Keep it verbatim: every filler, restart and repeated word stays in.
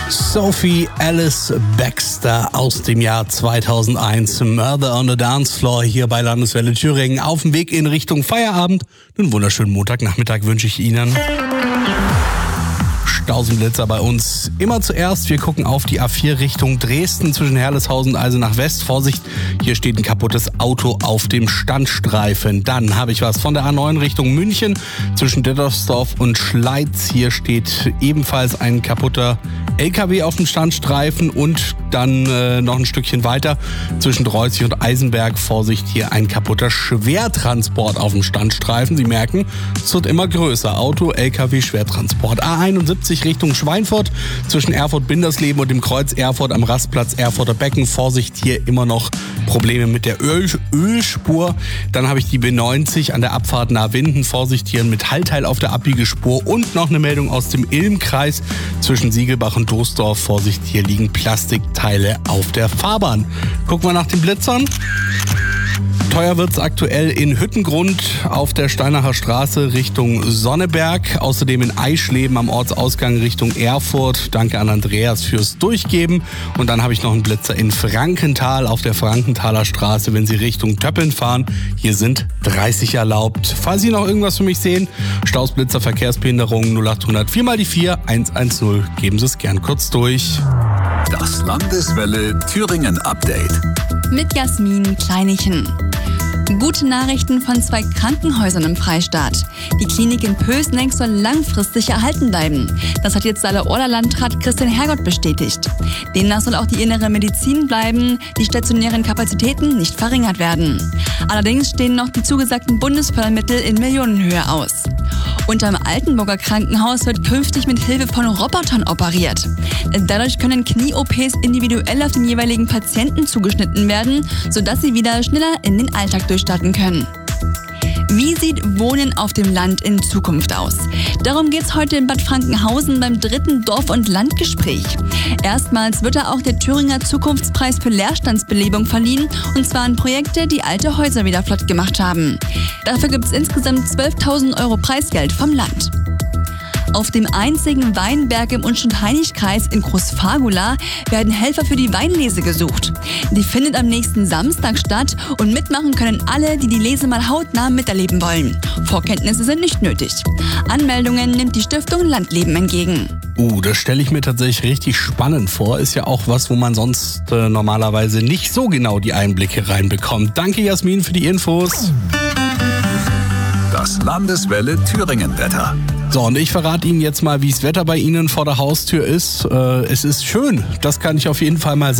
Sophie Alice Baxter aus dem Jahr zweitausendeins. Murder on the Dance Floor hier bei Landeswelle Thüringen. Auf dem Weg in Richtung Feierabend. Einen wunderschönen Montagnachmittag wünsche ich Ihnen. Stausenblitzer bei uns. Immer zuerst, wir gucken auf die A vier Richtung Dresden zwischen Herleshausen und Eisenach West. Vorsicht, hier steht ein kaputtes Auto auf dem Standstreifen. Dann habe ich was von der A neun Richtung München zwischen Dettersdorf und Schleiz. Hier steht ebenfalls ein kaputter L K W auf dem Standstreifen und dann äh, noch ein Stückchen weiter zwischen Dreußig und Eisenberg. Vorsicht, hier ein kaputter Schwertransport auf dem Standstreifen. Sie merken, es wird immer größer. Auto, L K W, Schwertransport. A einundsiebzig Richtung Schweinfurt zwischen Erfurt-Bindersleben und dem Kreuz Erfurt am Rastplatz Erfurter Becken. Vorsicht, hier immer noch Probleme mit der Öl- Ölspur. Dann habe ich die B neunzig an der Abfahrt nahe Winden. Vorsicht, hier ein Metallteil auf der Abbiegespur und noch eine Meldung aus dem Ilmkreis zwischen Siegelbach und Doesdorf. Vorsicht, hier liegen Plastikteile auf der Fahrbahn. Gucken wir nach den Blitzern. Teuer wird's aktuell in Hüttengrund auf der Steinacher Straße Richtung Sonneberg. Außerdem in Eischleben am Ortsausgang Richtung Erfurt. Danke an Andreas fürs Durchgeben. Und dann habe ich noch einen Blitzer in Frankenthal auf der Frankenthaler Straße, wenn Sie Richtung Töppeln fahren. Hier sind dreißig erlaubt. Falls Sie noch irgendwas für mich sehen, Stausblitzer, Verkehrsbehinderung null achthundert vier mal die vier eins eins null. Geben Sie es gern kurz durch. Das Landeswelle Thüringen Update. Mit Jasmin Kleinichen. Gute Nachrichten von zwei Krankenhäusern im Freistaat. Die Klinik in Pößneck soll langfristig erhalten bleiben. Das hat jetzt Saale-Orla-Landrat Christian Hergott bestätigt. Demnach soll auch die innere Medizin bleiben, die stationären Kapazitäten nicht verringert werden. Allerdings stehen noch die zugesagten Bundesfördermittel in Millionenhöhe aus. Unterm Altenburger Krankenhaus wird künftig mit Hilfe von Robotern operiert. Dadurch können Knie-O Ps individuell auf den jeweiligen Patienten zugeschnitten werden, sodass sie wieder schneller in den Alltag durchstarten können. Wie sieht Wohnen auf dem Land in Zukunft aus? Darum geht's heute in Bad Frankenhausen beim dritten Dorf- und Landgespräch. Erstmals wird da auch der Thüringer Zukunftspreis für Leerstandsbelebung verliehen, und zwar an Projekte, die alte Häuser wieder flott gemacht haben. Dafür gibt's insgesamt zwölftausend Euro Preisgeld vom Land. Auf dem einzigen Weinberg im Unstrut-Hainich-Kreis in Großfagula werden Helfer für die Weinlese gesucht. Die findet am nächsten Samstag statt und mitmachen können alle, die die Lese mal hautnah miterleben wollen. Vorkenntnisse sind nicht nötig. Anmeldungen nimmt die Stiftung Landleben entgegen. Uh, das stelle ich mir tatsächlich richtig spannend vor. Ist ja auch was, wo man sonst äh, normalerweise nicht so genau die Einblicke reinbekommt. Danke, Jasmin, für die Infos. Das Landeswelle Thüringen Wetter. So, und ich verrate Ihnen jetzt mal, wie das Wetter bei Ihnen vor der Haustür ist. Äh, es ist schön, das kann ich auf jeden Fall mal sagen.